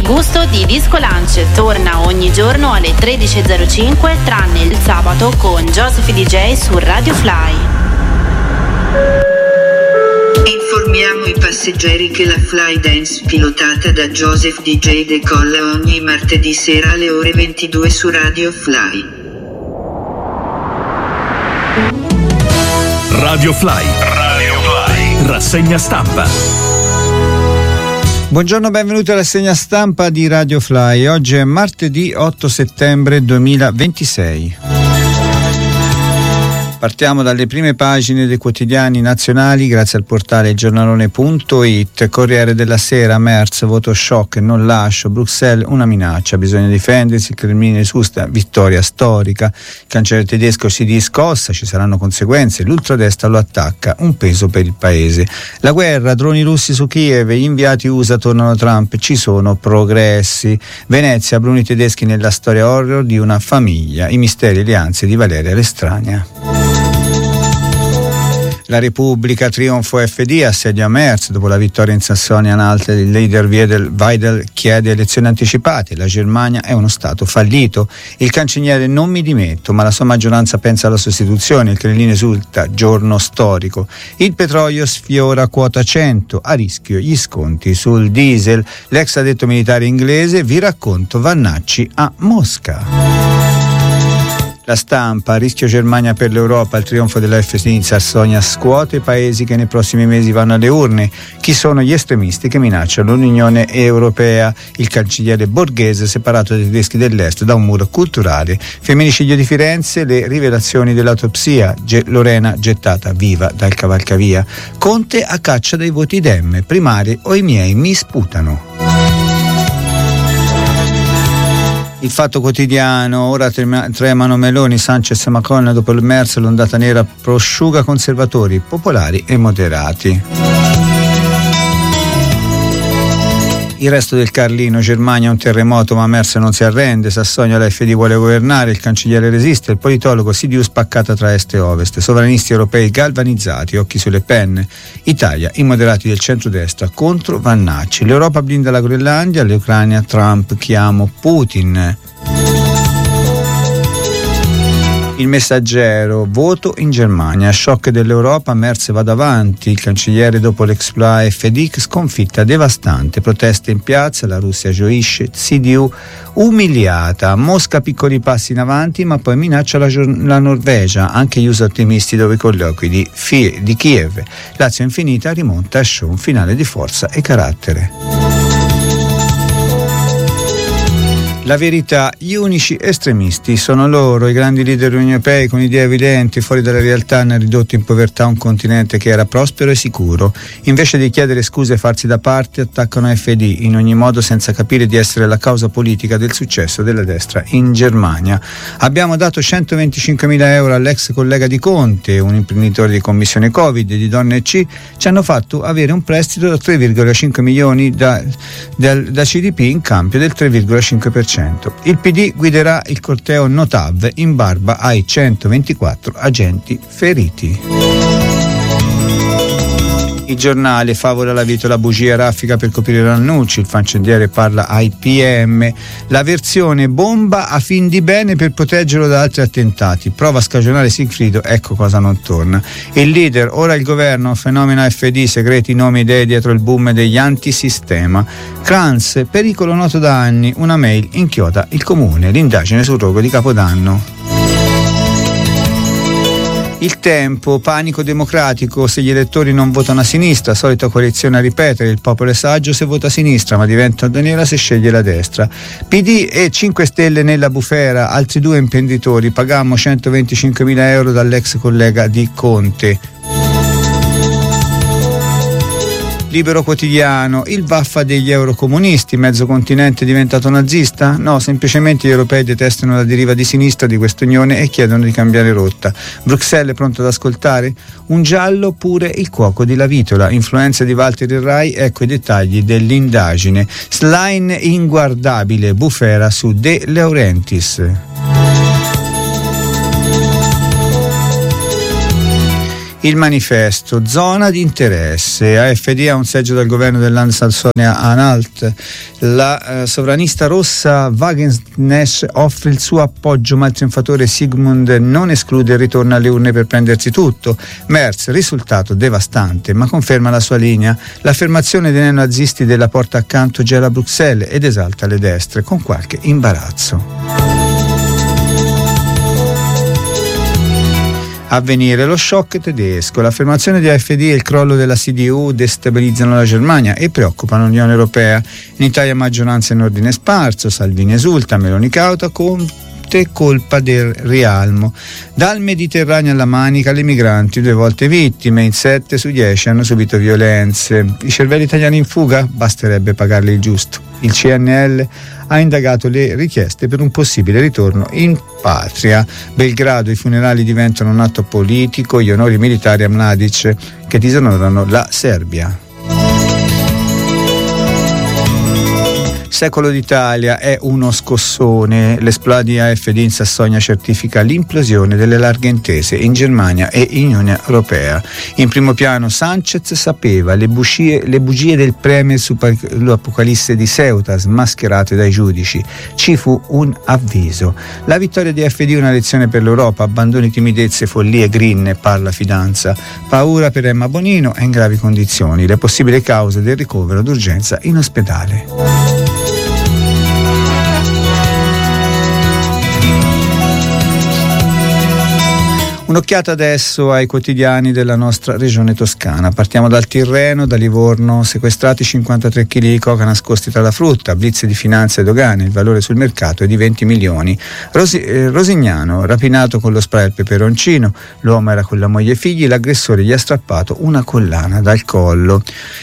gusto di Disco Lunch torna ogni giorno alle 13.05 tranne il sabato con Joseph DJ su Radio Fly. Informiamo i passeggeri che la Fly Dance pilotata da Joseph DJ decolla ogni martedì sera alle ore 22 su Radio Fly. Radio Fly. Rassegna stampa. Buongiorno, benvenuti alla rassegna stampa di Radio Fly. Oggi è martedì 8 settembre 2026. Partiamo dalle prime pagine dei quotidiani nazionali grazie al portale giornalone.it. Corriere della Sera, Merz, voto shock, non lascio, Bruxelles una minaccia, bisogna difendersi, il Cremlino esusta, vittoria storica, il cancelliere tedesco si discossa, ci saranno conseguenze, l'ultradestra lo attacca, un peso per il paese. La guerra, droni russi su Kiev, gli inviati USA tornano Trump, ci sono progressi. Venezia, Bruni tedeschi nella storia horror di una famiglia, i misteri e le ansie di Valeria Lestrania. La Repubblica, trionfo FD, assedio a Merz, dopo la vittoria in Sassonia-Anhalt il leader Weidel chiede elezioni anticipate, la Germania è uno stato fallito, il cancelliere non mi dimetto ma la sua maggioranza pensa alla sostituzione, il Cremlino esulta, giorno storico, il petrolio sfiora quota 100, a rischio gli sconti sul diesel, l'ex addetto militare inglese, vi racconto Vannacci a Mosca. La Stampa, rischio Germania per l'Europa, il trionfo della FD in Sassonia scuote i paesi che nei prossimi mesi vanno alle urne. Chi sono gli estremisti che minacciano l'Unione Europea? Il cancelliere Borghese separato dai tedeschi dell'Est da un muro culturale. Femminicidio di Firenze, le rivelazioni dell'autopsia. Lorena gettata viva dal cavalcavia. Conte a caccia dei voti Dem, primarie o i miei mi sputano. Il Fatto Quotidiano, ora tremano Meloni, Sanchez e Macron dopo il Merz, l'ondata nera prosciuga conservatori, popolari e moderati. Il resto del Carlino, Germania un terremoto ma Merz non si arrende, Sassonia la FD vuole governare, il cancelliere resiste, il politologo Sidiu spaccata tra est e ovest, sovranisti europei galvanizzati, occhi sulle penne, Italia, i moderati del centrodestra contro Vannacci, l'Europa blinda la Groenlandia, l'Ucraina Trump chiamo Putin. Il Messaggero, voto in Germania, shock dell'Europa, Merz va davanti, il cancelliere dopo l'exploit FD, sconfitta devastante, proteste in piazza, la Russia gioisce, CDU umiliata, Mosca piccoli passi in avanti ma poi minaccia la Norvegia, anche gli USA ottimisti dopo i colloqui di Kiev, Lazio infinita rimonta a show, un finale di forza e carattere. La Verità, gli unici estremisti sono loro, i grandi leader europei con idee evidenti, fuori dalla realtà hanno ridotto in povertà un continente che era prospero e sicuro. Invece di chiedere scuse e farsi da parte, attaccano FD, in ogni modo senza capire di essere la causa politica del successo della destra in Germania. Abbiamo dato 125.000 euro all'ex collega di Conte, un imprenditore di commissione Covid di Donne C, ci hanno fatto avere un prestito da 3,5 milioni da CDP in cambio del 3,5%. Il PD guiderà il corteo Notav in barba ai 124 agenti feriti. Il Giornale, favola la vitola bugia raffica per coprire Rannucci, il fancendiere parla ai PM, la versione bomba a fin di bene per proteggerlo da altri attentati, prova a scagionare Sigfrido, ecco cosa non torna. Il leader, ora il governo, fenomeno FD, segreti nomi e idee dietro il boom degli antisistema. Kranz, pericolo noto da anni, una mail inchioda il comune, l'indagine sul rogo di Capodanno. Il Tempo, panico democratico se gli elettori non votano a sinistra, solita coalizione a ripetere, il popolo è saggio se vota a sinistra ma diventa nera se sceglie la destra. PD e 5 Stelle nella bufera, altri 2 imprenditori, pagammo 125.000 euro dall'ex collega di Conte. Libero Quotidiano, il vaffa degli eurocomunisti, mezzo continente diventato nazista? No, semplicemente gli europei detestano la deriva di sinistra di questa unione e chiedono di cambiare rotta. Bruxelles è pronto ad ascoltare? Un giallo pure il cuoco di Lavitola, influenza di Walter il Rai, ecco i dettagli dell'indagine. Slime inguardabile, bufera su De Laurentiis. Il manifesto, zona di interesse, AfD ha un seggio dal governo dell'Land Sassonia-Anhalt, la sovranista rossa Wagenknecht offre il suo appoggio, ma il trionfatore Sigmund non esclude il ritorno alle urne per prendersi tutto. Merz, risultato devastante, ma conferma la sua linea. L'affermazione dei neonazisti della porta accanto gela Bruxelles ed esalta le destre con qualche imbarazzo. Avvenire, lo shock tedesco, l'affermazione di AfD e il crollo della CDU destabilizzano la Germania e preoccupano l'Unione Europea. In Italia maggioranza in ordine sparso, Salvini esulta, Meloni cauta, colpa del rialmo. Dal Mediterraneo alla Manica le migranti 2 volte vittime, in 7 su 10 hanno subito violenze. I cervelli italiani in fuga? Basterebbe pagarli il giusto. Il CNL ha indagato le richieste per un possibile ritorno in patria. Belgrado, i funerali diventano un atto politico, gli onori militari a Mladic che disonorano la Serbia. Secolo d'Italia è uno scossone. L'esploit di AfD in Sassonia certifica l'implosione delle larghe intese in Germania e in Unione Europea. In primo piano Sanchez sapeva le bugie del premier sull'apocalisse di Ceuta smascherate dai giudici. Ci fu un avviso. La vittoria di AfD è una lezione per l'Europa. Abbandoni timidezze, follie, grinne, parla fidanza. Paura per Emma Bonino è in gravi condizioni. Le possibili cause del ricovero d'urgenza in ospedale. Un'occhiata adesso ai quotidiani della nostra regione toscana. Partiamo dal Tirreno, da Livorno, sequestrati 53 kg di coca nascosti tra la frutta, blitz di finanza e dogane, il valore sul mercato è di 20 milioni. Rosignano, rapinato con lo spray al peperoncino, l'uomo era con la moglie e figli, l'aggressore gli ha strappato una collana dal collo.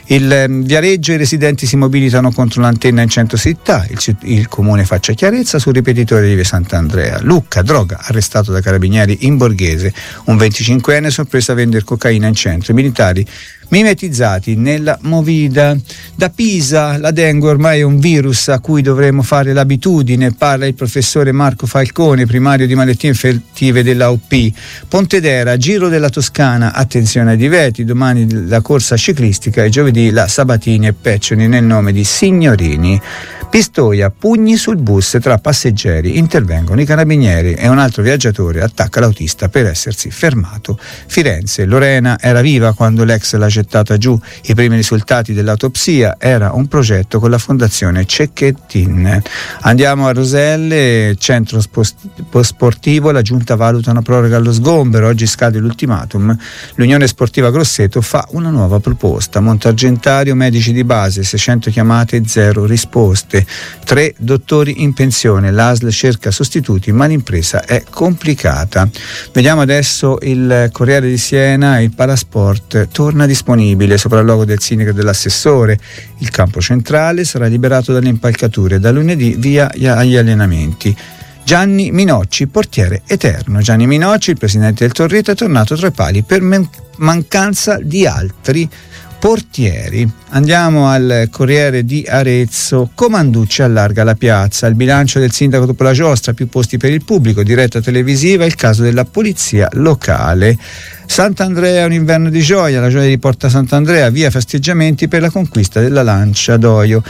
Il Viareggio, i residenti si mobilitano contro l'antenna in centro città, il comune faccia chiarezza sul ripetitore di Via Sant'Andrea. Lucca, droga, arrestato da carabinieri in Borghese. Un 25enne sorpreso a vendere cocaina in centro. I militari mimetizzati nella movida. Da Pisa, la dengue ormai è un virus a cui dovremo fare l'abitudine, parla il professore Marco Falcone, primario di malattie infettive della UP. Pontedera, Giro della Toscana, attenzione ai divieti, domani la corsa ciclistica e giovedì la Sabatini e Peccioni nel nome di Signorini. Pistoia, pugni sul bus tra passeggeri, intervengono i carabinieri e un altro viaggiatore attacca l'autista per essersi fermato. Firenze, Lorena era viva quando l'ex l'ha gettata giù. I primi risultati dell'autopsia, era un progetto con la fondazione Cecchettin. Andiamo a Roselle, centro sportivo, la giunta valuta una proroga allo sgombero, oggi scade l'ultimatum. L'Unione Sportiva Grosseto fa una nuova proposta. Montargentario, medici di base, 600 chiamate, 0 risposte. 3 dottori in pensione, l'ASL cerca sostituti ma l'impresa è complicata. Vediamo adesso il Corriere di Siena, il Palasport torna disponibile, sopralluogo del sindaco e dell'assessore. Il campo centrale sarà liberato dalle impalcature, da lunedì via agli allenamenti. Gianni Minocci, portiere eterno. Gianni Minocci, il presidente del Torrito, è tornato tra i pali per mancanza di altri portieri. Andiamo al Corriere di Arezzo. Comanducci allarga la piazza, il bilancio del sindaco dopo la giostra, più posti per il pubblico, diretta televisiva, il caso della polizia locale. Sant'Andrea, un inverno di gioia, la gioia di Porta Sant'Andrea, via festeggiamenti per la conquista della Lancia d'oro.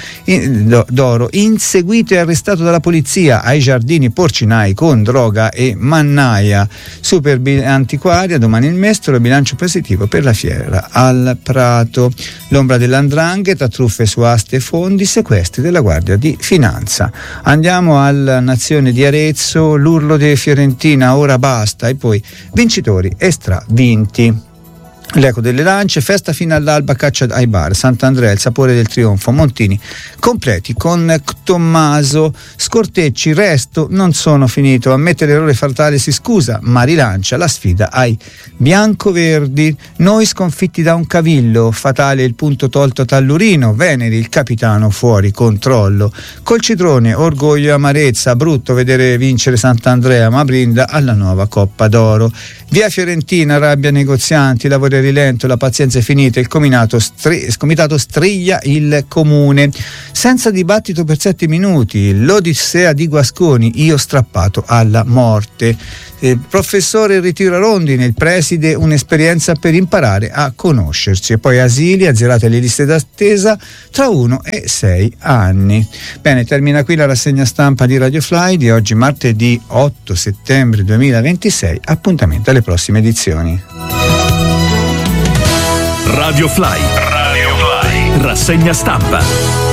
Inseguito e arrestato dalla polizia ai giardini porcinai con droga e mannaia. Super antiquaria, domani il mestolo, bilancio positivo per la fiera al Prato. L'ombra dell''ndrangheta, truffe su aste e fondi, sequestri della Guardia di Finanza. Andiamo alla Nazione di Arezzo, l'urlo di Fiorentina, ora basta, e poi vincitori e stravinti. L'eco delle lance, festa fino all'alba, caccia ai bar, Sant'Andrea, il sapore del trionfo, Montini completi con Tommaso, Scortecci, resto, non sono finito, ammette l'errore fatale, si scusa, ma rilancia la sfida ai biancoverdi. Noi sconfitti da un cavillo, fatale il punto tolto a Tallurino, Veneri, il capitano fuori controllo. Col Citrone, orgoglio e amarezza, brutto vedere vincere Sant'Andrea, ma brinda alla nuova Coppa d'Oro. Via Fiorentina, rabbia negozianti, lavori a rilento, la pazienza è finita, il comitato striglia il comune. senza dibattito per 7 minuti, l'Odissea di Guasconi, io strappato alla morte. Professore Ritiro a Rondine, il preside, un'esperienza per imparare a conoscerci. E poi asili, azzerate le liste d'attesa tra 1 e 6 anni. Bene, termina qui la rassegna stampa di Radio Fly di oggi, martedì 8 settembre 2026. Appuntamento alle prossime edizioni. Radio Fly. Rassegna stampa.